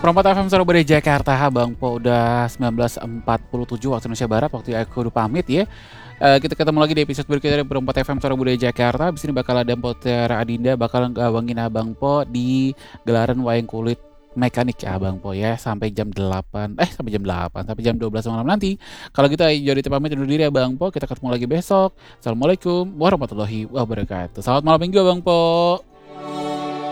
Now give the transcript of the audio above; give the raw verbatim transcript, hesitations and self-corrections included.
Perempat F M Surabaya Jakarta, Bang Po, udah sembilan belas empat puluh tujuh waktu Indonesia Barat, waktu aku udah pamit ya. Eh, kita ketemu lagi di episode berikutnya dari Perempat F M Surabaya Jakarta. Abis ini bakal ada Poter Adinda bakal ngawangin Abang Po di gelaran wayang kulit mekanik ya Abang Po ya, sampai jam delapan eh sampai jam delapan sampai jam dua belas malam nanti. Kalau kita jadi pamit undur diri Abang Po, kita ketemu lagi besok. Assalamualaikum warahmatullahi wabarakatuh. Selamat malam minggu Abang Po.